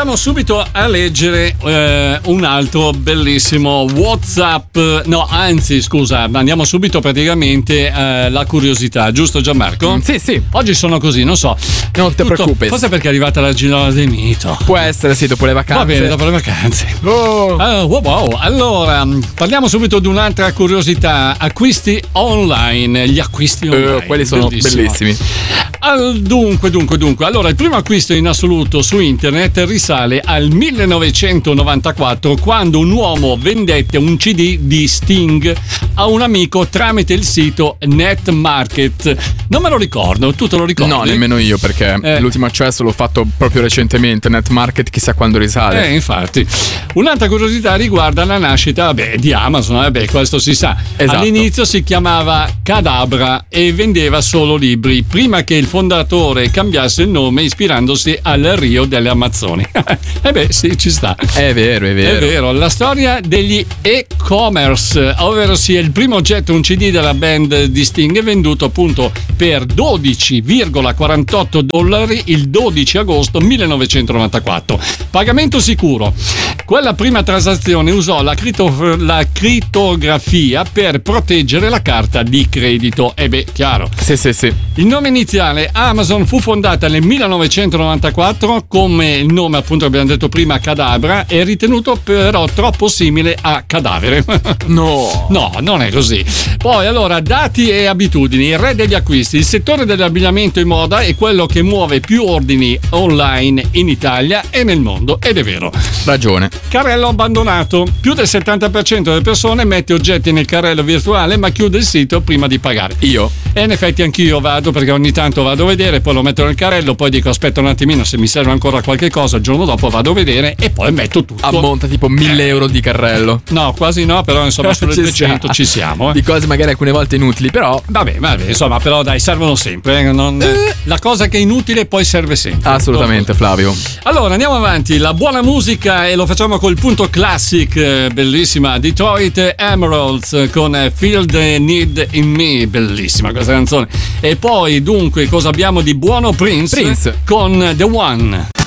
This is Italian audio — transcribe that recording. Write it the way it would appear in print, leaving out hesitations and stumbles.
Andiamo subito a leggere un altro bellissimo WhatsApp. No, anzi, scusa, andiamo subito praticamente alla curiosità, giusto Gianmarco? Sì. Oggi sono così, non so. Non ti preoccupes. Forse perché è arrivata la Ginola dei Mito. Può essere, sì, dopo le vacanze. Va bene, dopo le vacanze. Oh. Wow. Allora, parliamo subito di un'altra curiosità. Acquisti online. Gli acquisti online. Quelli sono bellissimi. Dunque. Allora, il primo acquisto in assoluto su internet risale al 1994, quando un uomo vendette un CD di Sting a un amico tramite il sito Netmarket. Non me lo ricordo, tu te lo ricordi? No, nemmeno io, perché l'ultimo accesso l'ho fatto proprio recentemente. Netmarket chissà quando risale. Infatti. Un'altra curiosità riguarda la nascita di Amazon. Questo si sa. Esatto. All'inizio si chiamava Cadabra e vendeva solo libri, prima che il fondatore cambiasse il nome ispirandosi al Rio delle Amazzoni. Sì, ci sta. È vero. La storia degli e-commerce, ovvero sia il primo oggetto, un CD della band di Sting, è venduto appunto per $12,48 il 12 agosto 1994. Pagamento sicuro. Quella prima transazione usò la crittografia per proteggere la carta di credito. Chiaro. Sì. Il nome iniziale Amazon fu fondata nel 1994, come il nome appunto abbiamo detto prima, Cadabra, è ritenuto però troppo simile a cadavere. No, non è così. Poi allora, dati e abitudini, il re degli acquisti. Il settore dell'abbigliamento e moda è quello che muove più ordini online in Italia e nel mondo, ed è vero. Ragione. Carrello abbandonato. Più del 70% delle persone mette oggetti nel carrello virtuale ma chiude il sito prima di pagare. Io? E in effetti anch'io vado, perché ogni tanto vado a vedere, poi lo metto nel carrello, poi dico aspetta un attimino, se mi serve ancora qualche cosa il giorno dopo vado a vedere e poi metto tutto. Ammonta tipo 1.000 euro di carrello. No, quasi no, però insomma sulle 200 ci siamo. Di cose magari alcune volte inutili, però Vabbè, insomma, però dai, servono sempre. La cosa che è inutile poi serve sempre. Assolutamente, Flavio. Allora, andiamo avanti. La buona musica, e lo facciamo col punto classic, bellissima. Detroit Emeralds con Feel the Need in Me, bellissima questa canzone. E poi, dunque, cosa abbiamo di buono? Prince con The One.